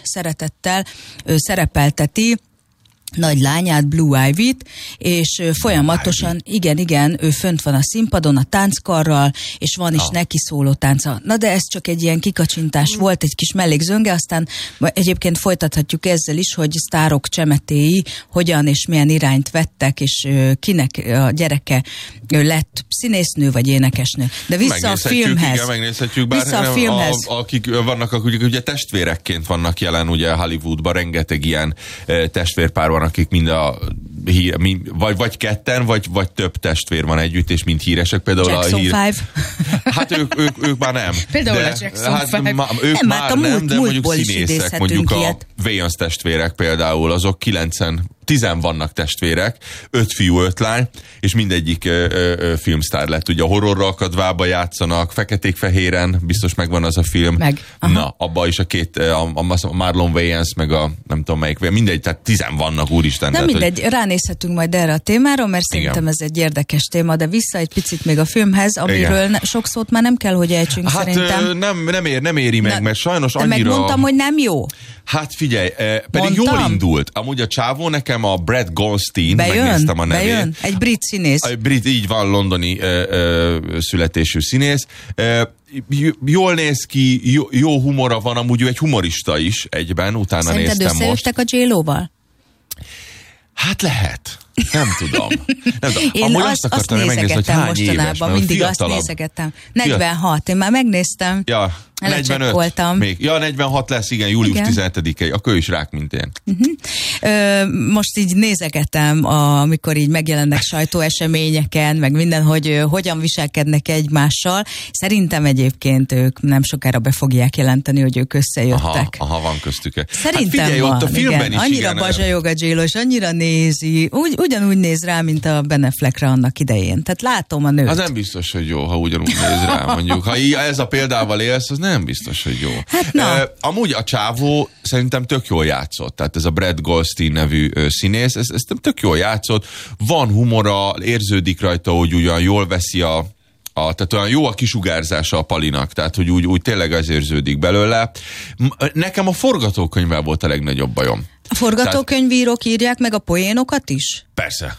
szeretettel szerepelteti nagy lányát, Blue Ivy-t, és folyamatosan, igen, ő fönt van a színpadon a tánckarral, és van is neki szóló tánca. Na de ez csak egy ilyen kikacsintás volt, egy kis mellékzönge, aztán egyébként folytathatjuk ezzel is, hogy sztárok csemetéi hogyan és milyen irányt vettek, és kinek a gyereke lett színésznő vagy énekesnő. De vissza a filmhez. Igen, megnézhetjük, bár vissza a filmhez. Akik vannak, akik ugye testvérekként vannak jelen ugye Hollywoodban, rengeteg ilyen testvérpár van, akik mind vagy ketten, vagy több testvér van együtt, és mind híresek. Például Jackson 5. Hát ők már nem. Például a Jackson 5. Ők már nem, de mondjuk színészek. Mondjuk a Wayans testvérek például, azok 10 vannak testvérek, 5 fiú, 5 lány, és mindegyik filmsztár lett. Ugye a Horrorra akadvába játszanak, feketék-fehéren, biztos megvan az a film. Na, abban is a Marlon Wayans, meg a nem tudom melyik, mindegy, tehát 10 vannak, úristen. Nem mindegy, ránézhetünk majd erre a témára, mert szerintem ez egy érdekes téma, de vissza egy picit még a filmhez, amiről sok szót már nem kell, hogy ejtsünk szerintem. Nem éri meg, mert sajnos annyira... De megmondtam, hogy nem jó. Hát figyelj, pedig jól indult. Amúgy a csávó nekem a Brad Goldstein, megnéztem a nevét. Bejön, egy brit színész. Így van, londoni születésű színész. Jól néz ki, jó humora van, amúgy ő egy humorista is egyben, utána szerinted néztem most. Szerinted összejöttek a J-Lo-val? Hát lehet. Nem tudom. Én amúgy azt nézegettem mostanában, mindig azt nézegettem. 46, én már megnéztem. Ja, 45 voltam. Még. Ja, 46 lesz, igen, július 17-i. Akkor ő is rák, mint én. Most így nézegetem, amikor így megjelennek sajtóeseményeken, meg minden, hogy hogyan viselkednek egymással. Szerintem egyébként ők nem sokára be fogják jelenteni, hogy ők összejöttek. Aha, van köztük. Szerintem hát figyelj, van, ott a filmben igen. is, annyira bazsajog a J-Lo, és annyira nézi, ugyanúgy néz rá, mint a Ben Affleckre annak idején. Tehát látom a nőt. Az nem biztos, hogy jó, ha ugyanúgy néz rá, mondjuk. Ha ez a példával élsz, az nem biztos, hogy jó. Hát amúgy a csávó szerintem tök jól játszott. Tehát ez a Brad Goldstein nevű színész, ez tök jól játszott. Van humora, érződik rajta, hogy ugyan jól veszi tehát olyan jó a kisugárzása a Palinak, tehát hogy úgy tényleg az érződik belőle. Nekem a forgatókönyvvel volt a legnagyobb bajom. A forgatókönyvírók írják meg a poénokat is? Persze.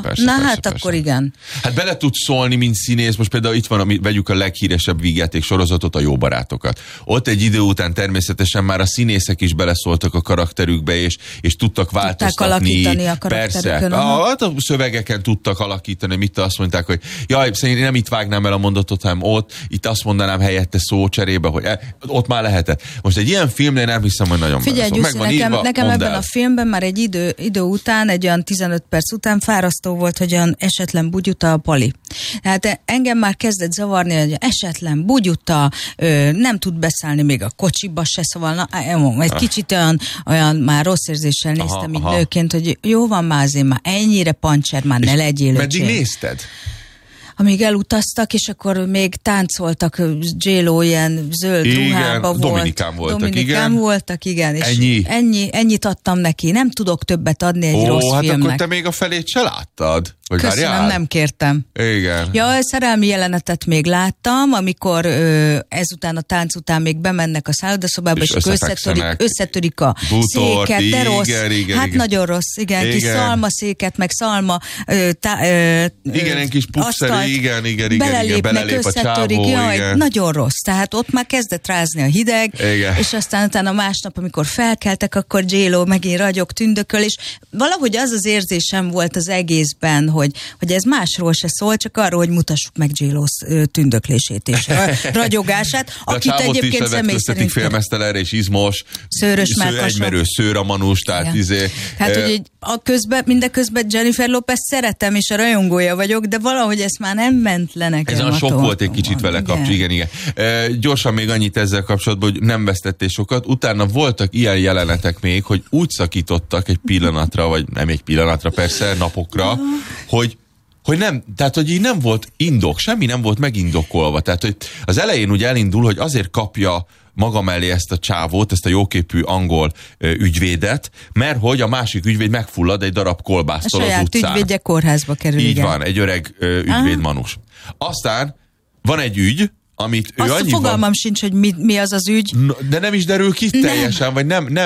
Akkor igen. Hát bele tudsz szólni, mint színész, most például itt van, vegyük a leghíresebb vígjáték sorozatot, a Jó barátokat. Ott egy idő után természetesen már a színészek is beleszóltak a karakterükbe, és tudtak változtatni. Alakítani a karakterükön. A szövegeken tudtak alakítani, mit azt mondták, hogy jaj, szerintem nem itt vágnám el a mondatot, hanem ott, itt azt mondanám helyette szó cserébe, hogy ott már lehetett. Most egy ilyen filmnél nem hiszem, hogy nagyon figyelj, Gyuszi, nekem ebben a filmben már egy idő után, egy olyan 15 perc után fárasztó volt, hogy olyan esetlen bugyuta a Pali. Tehát engem már kezdett zavarni, hogy esetlen bugyuta, nem tud beszállni még a kocsiba se, szóval egy kicsit olyan már rossz érzéssel néztem így nőként, hogy jó van már azért, már ennyire pancser, már ne legyél. Meddig nézted? Amíg elutaztak, és akkor még táncoltak, J-Lo ilyen zöld ruhába volt. Dominikán voltak, igen. És ennyit adtam neki. Nem tudok többet adni egy rossz filmnek. Hát akkor te még a felét se láttad? Vagy köszönöm, várjál? nem kértem. Igen. Ja, a szerelmi jelenetet még láttam, amikor ezután a tánc után még bemennek a szállodaszobába, és összetörik a bútort, széket, de rossz. Igen. Nagyon rossz, igen. Kis szalmaszéket, meg szalma igen, egy kis pupszeri, igen. Belelép a csávó, igen. Nagyon rossz. Tehát ott már kezdett rázni a hideg, igen. És aztán utána másnap, amikor felkeltek, akkor J-Lo megint ragyog, tündököl, és valahogy az érzésem volt az egészben, hogy ez másról se szól, csak arról, hogy mutassuk meg J-Lo tündöklését és ragyogását, akit egyébként személy szerint félmeztelenre és izmos, szőrös egymerő szőr a manus, tehát hát, hogy mindeközben Jennifer Lopez szeretem, és a rajongója vagyok, de valahogy ezt már nem ment le nekem. Ez a sok volt egy kicsit vele kapcsolatban, igen. Gyorsan még annyit ezzel kapcsolatban, hogy nem vesztettél sokat. Utána voltak ilyen jelenetek még, hogy úgy szakítottak egy pillanatra, vagy nem egy pillanatra persze, napokra, hogy nem, tehát hogy így nem volt indok, semmi nem volt megindokolva. Tehát, hogy az elején úgy elindul, hogy azért kapja maga mellé ezt a csávót, ezt a jóképű angol ügyvédet, mert hogy a másik ügyvéd megfullad egy darab kolbásztól az utcán. A saját ügyvédje kórházba kerül. Így van, egy öreg ügyvédmanus. Aztán van egy ügy, amit ő azt fogalmam sincs, hogy mi az az ügy. De nem is derül ki teljesen, vagy nem